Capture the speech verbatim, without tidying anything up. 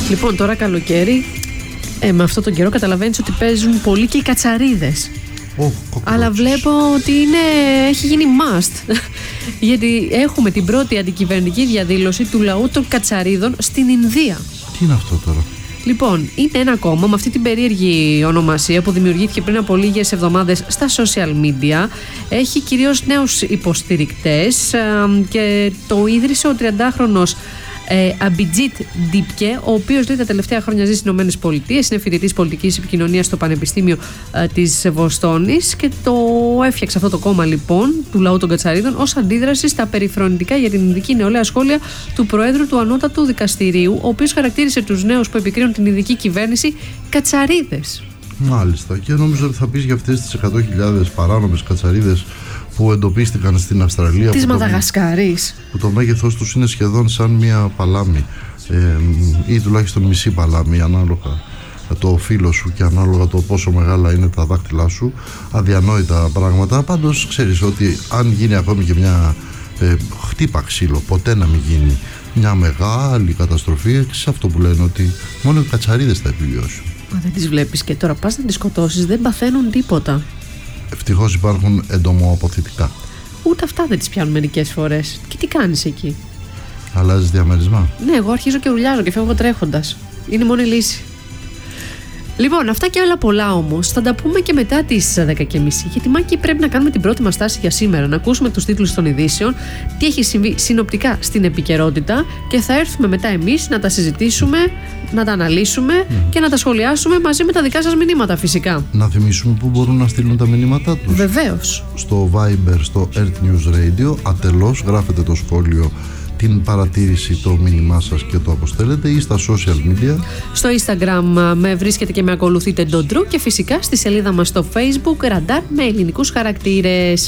Λοιπόν, τώρα καλοκαίρι, ε, με αυτόν τον καιρό καταλαβαίνεις ότι παίζουν πολύ και οι κατσαρίδες. Oh, αλλά βλέπω ότι είναι, έχει γίνει must. Γιατί έχουμε την πρώτη αντικυβερνητική διαδήλωση του λαού των κατσαρίδων στην Ινδία. Τι είναι αυτό τώρα? Λοιπόν, είναι ένα κόμμα με αυτή την περίεργη ονομασία που δημιουργήθηκε πριν από λίγες εβδομάδες στα social media. Έχει κυρίως νέους υποστηρικτές και το ίδρυσε ο τριαντάχρονος Ε, Αμπιτζίτ Ντίπκε, ο οποίος λέει τα τελευταία χρόνια ζει στις ΗΠΑ, είναι φοιτητής πολιτικής επικοινωνίας στο Πανεπιστήμιο ε, της Βοστόνης και το έφτιαξε αυτό το κόμμα λοιπόν του λαού των κατσαρίδων ως αντίδραση στα περιφρονητικά για την ειδική νεολαία σχόλια του Προέδρου του Ανώτατου Δικαστηρίου, ο οποίος χαρακτήρισε τους νέους που επικρίνουν την ειδική κυβέρνηση κατσαρίδες. Μάλιστα, και νομίζω ότι θα πεις για αυτές τις εκατό χιλιάδες παράνομες κατσαρίδες που εντοπίστηκαν στην Αυστραλία, της που Μαδαγασκάρης, το, που το μέγεθός τους είναι σχεδόν σαν μια παλάμη ε, ή τουλάχιστον μισή παλάμη, ανάλογα το φύλλο σου και ανάλογα το πόσο μεγάλα είναι τα δάχτυλά σου. Αδιανόητα πράγματα. Πάντως ξέρεις ότι αν γίνει ακόμη και μια ε, χτύπα ξύλο, ποτέ να μην γίνει μια μεγάλη καταστροφή, σε αυτό που λένε ότι μόνο οι κατσαρίδες θα επιβιώσουν. Μα δεν τις βλέπεις και τώρα πας να τις σκοτώσεις, δεν παθαίνουν τίποτα. Ευτυχώς υπάρχουν εντομοαποθητικά. Ούτε αυτά δεν τις πιάνουν μερικές φορές. Και τι κάνεις εκεί? Αλλάζεις διαμέρισμα? Ναι, εγώ αρχίζω και ουρλιάζω και φεύγω τρέχοντας. Είναι η μόνη λύση. Λοιπόν, αυτά και άλλα πολλά όμως θα τα πούμε και μετά τις δέκα και μισή. Γιατί Μάκη πρέπει να κάνουμε την πρώτη μας στάση για σήμερα. Να ακούσουμε τους τίτλους των ειδήσεων, τι έχει συμβεί συνοπτικά στην επικαιρότητα και θα έρθουμε μετά εμείς να τα συζητήσουμε, να τα αναλύσουμε mm. και να τα σχολιάσουμε μαζί με τα δικά σας μηνύματα φυσικά. Να θυμίσουμε πού μπορούν να στείλουν τα μηνύματά τους. Βεβαίως. Στο Viber, στο Earth News Radio, ατελώς γράφετε το σχόλιο, την παρατήρηση, το μήνυμά σας και το αποστέλλετε, ή στα social media. Στο Instagram με βρίσκετε και με ακολουθείτε Ντοντρού και φυσικά στη σελίδα μας στο Facebook Ραντάρ με ελληνικούς χαρακτήρες.